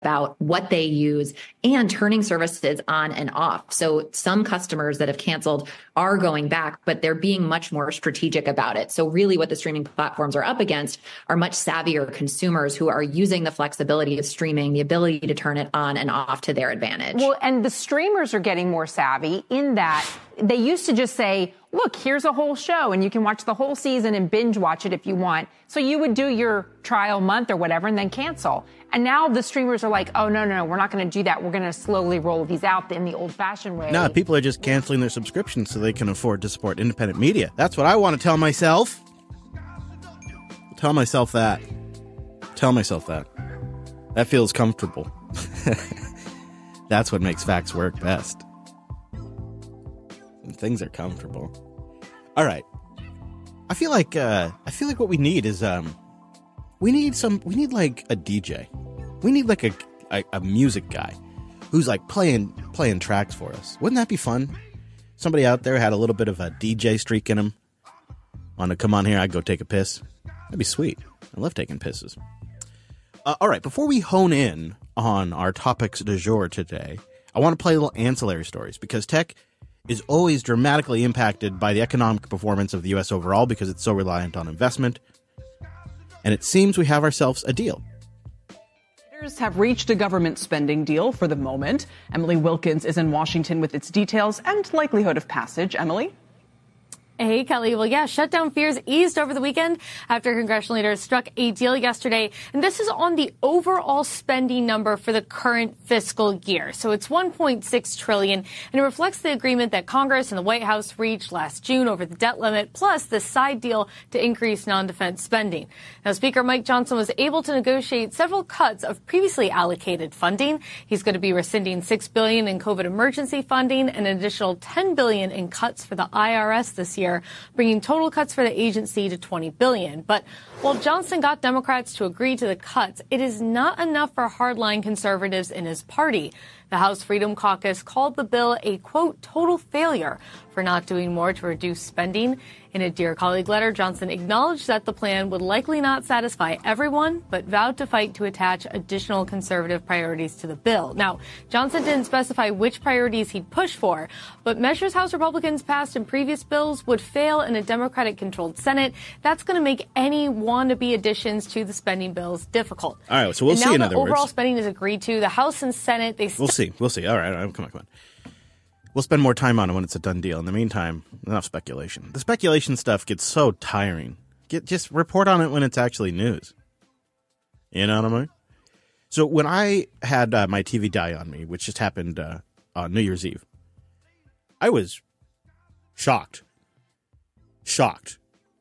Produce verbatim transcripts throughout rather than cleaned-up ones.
about what they use and turning services on and off. So some customers that have canceled are going back, but they're being much more strategic about it. So really what the streaming platforms are up against are much savvier consumers who are using the flexibility of streaming, the ability to turn it on and off to their advantage. Well, and the streamers are getting more savvy in that they used to just say, look, here's a whole show and you can watch the whole season and binge watch it if you want. So you would do your trial month or whatever and then cancel. And now the streamers are like, oh, no, no, no, we're not going to do that. We're going to slowly roll these out in the old-fashioned way. No, people are just canceling their subscriptions so they can afford to support independent media. That's what I want to tell myself. Tell myself that. Tell myself that. That feels comfortable. That's what makes facts work best. When things are comfortable. All right. I feel like uh, I feel like what we need is um, we need some we need like a D J. We need like a, a a music guy who's like playing playing tracks for us. Wouldn't that be fun? Somebody out there had a little bit of a D J streak in him. Want to come on here? I'd go take a piss. That'd be sweet. I love taking pisses. Uh, all right, before we hone in on our topics du jour today, I want to play little ancillary stories because tech is always dramatically impacted by the economic performance of the U S overall because it's so reliant on investment. And it seems we have ourselves a deal. Leaders have reached a government spending deal for the moment. Emily Wilkins is in Washington with its details and likelihood of passage. Emily? Hey, Kelly. Well, yeah, shutdown fears eased over the weekend after congressional leaders struck a deal yesterday. And this is on the overall spending number for the current fiscal year. So it's one point six trillion dollars, and it reflects the agreement that Congress and the White House reached last June over the debt limit, plus the side deal to increase non-defense spending. Now, Speaker Mike Johnson was able to negotiate several cuts of previously allocated funding. He's going to be rescinding six billion dollars in COVID emergency funding and an additional ten billion dollars in cuts for the I R S this year, bringing total cuts for the agency to twenty billion dollars. But while Johnson got Democrats to agree to the cuts, it is not enough for hardline conservatives in his party. The House Freedom Caucus called the bill a, quote, total failure for not doing more to reduce spending. In a Dear Colleague letter, Johnson acknowledged that the plan would likely not satisfy everyone, but vowed to fight to attach additional conservative priorities to the bill. Now, Johnson didn't specify which priorities he'd push for, but measures House Republicans passed in previous bills would fail in a Democratic-controlled Senate. That's going to make any wannabe additions to the spending bills difficult. All right, so we'll and see, now in that other overall words. spending is agreed to, the House and Senate, they We'll see. We'll see. All right. All right. Come on. Come on. We'll spend more time on it when it's a done deal. In the meantime, enough speculation. The speculation stuff gets so tiring. Get just report on it when it's actually news. You know what I mean? So when I had uh, my T V die on me, which just happened uh, on New Year's Eve, I was shocked. Shocked.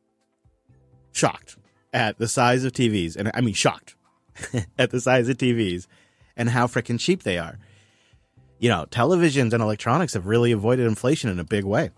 Shocked at the size of T Vs. And I mean, shocked at the size of T Vs and how freaking cheap they are. You know, televisions and electronics have really avoided inflation in a big way.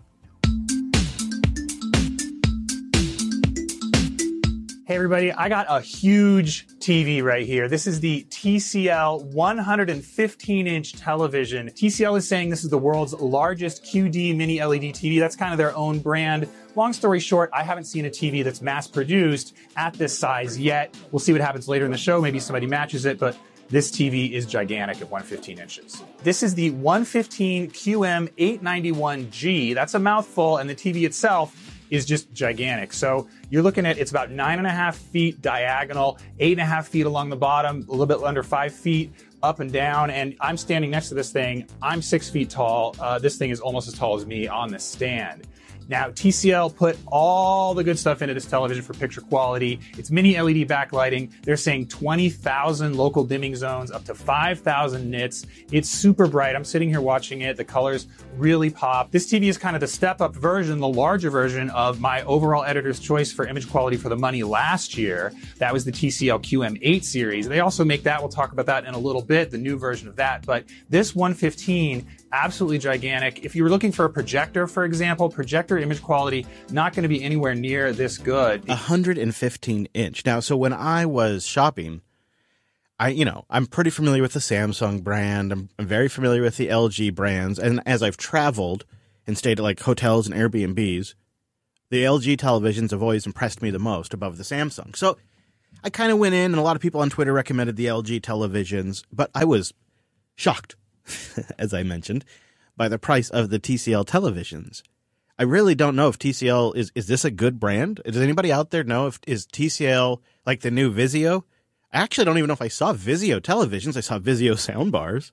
Hey, everybody, I got a huge T V right here. This is the T C L one hundred fifteen inch television. T C L is saying this is the world's largest Q D mini L E D T V. That's kind of their own brand. Long story short, I haven't seen a T V that's mass produced at this size yet. We'll see what happens later in the show. Maybe somebody matches it, but this T V is gigantic at one hundred fifteen inches. This is the one fifteen Q M eight ninety-one G. That's a mouthful, and the T V itself is just gigantic. So you're looking at, it's about nine and a half feet diagonal, eight and a half feet along the bottom, a little bit under five feet up and down. And I'm standing next to this thing. I'm six feet tall. Uh, this thing is almost as tall as me on this stand. Now, T C L put all the good stuff into this television for picture quality. It's mini L E D backlighting. They're saying twenty thousand local dimming zones, up to five thousand nits. It's super bright. I'm sitting here watching it. The colors really pop. This T V is kind of the step-up version, the larger version of my overall editor's choice for image quality for the money last year. That was the T C L Q M eight series. They also make that. We'll talk about that in a little bit, the new version of that. But this one fifteen, absolutely gigantic. If you were looking for a projector, for example, projector image quality, not going to be anywhere near this good. one hundred fifteen inch. Now, so when I was shopping, I, you know, I'm pretty familiar with the Samsung brand. I'm, I'm very familiar with the L G brands. And as I've traveled and stayed at like hotels and Airbnbs, the L G televisions have always impressed me the most above the Samsung. So I kind of went in, and a lot of people on Twitter recommended the L G televisions, but I was shocked, as I mentioned, by the price of the T C L televisions. I really don't know if T C L is is this a good brand? Does anybody out there know if is T C L like the new Vizio? I actually don't even know if I saw Vizio televisions. I saw Vizio soundbars,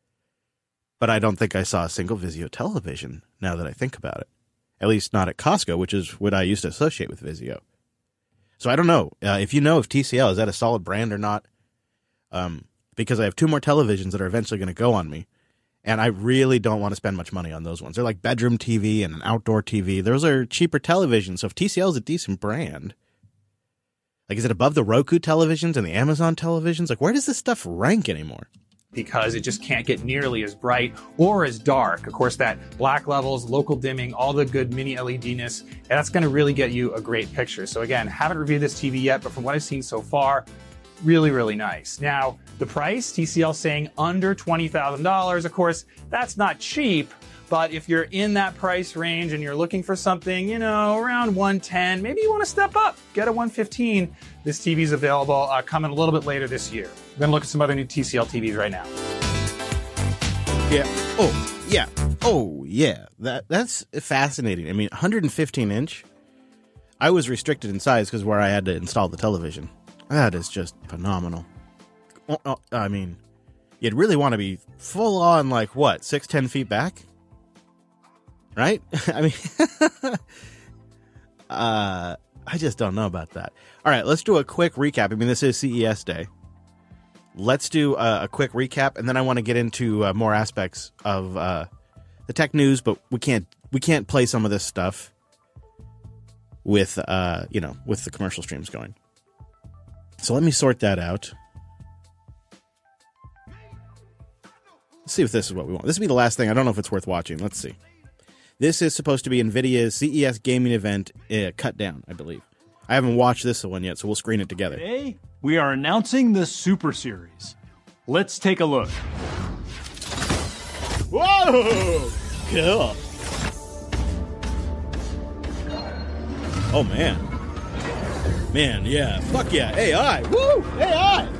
but I don't think I saw a single Vizio television. Now that I think about it, at least not at Costco, which is what I used to associate with Vizio. So I don't know uh, if you know if T C L is that a solid brand or not. Um, because I have two more televisions that are eventually going to go on me. And I really don't want to spend much money on those ones. They're like bedroom T V and an outdoor T V. Those are cheaper televisions. So if T C L is a decent brand, like, is it above the Roku televisions and the Amazon televisions? Like, where does this stuff rank anymore? Because it just can't get nearly as bright or as dark. Of course, that black levels, local dimming, all the good mini L E D-ness, that's going to really get you a great picture. So again, haven't reviewed this T V yet, but from what I've seen so far, really, really nice. Now, the price, T C L saying under twenty thousand dollars. Of course, that's not cheap, but if you're in that price range and you're looking for something, you know, around one ten, maybe you want to step up, get a one fifteen. This T V is available, uh, coming a little bit later this year. We're going to look at some other new T C L T Vs right now. Yeah. Oh, yeah. Oh, yeah. That That's fascinating. I mean, one fifteen inch. I was restricted in size because where I had to install the television. That is just phenomenal. I mean, you'd really want to be full on, like, what, six, ten feet back? Right? I mean, uh, I just don't know about that. All right, let's do a quick recap. I mean, this is C E S Day. Let's do a, a quick recap, and then I want to get into uh, more aspects of uh, the tech news, but we can't we can't play some of this stuff with, uh, you know, with the commercial streams going. So let me sort that out. Let's see if this is what we want. This will be the last thing. I don't know if it's worth watching. Let's see. This is supposed to be NVIDIA's C E S gaming event uh, cut down, I believe. I haven't watched this one yet, so we'll screen it together. Today, we are announcing the Super Series. Let's take a look. Whoa! Cool. Oh, man. Man, yeah. Fuck yeah. A I. Woo! A I!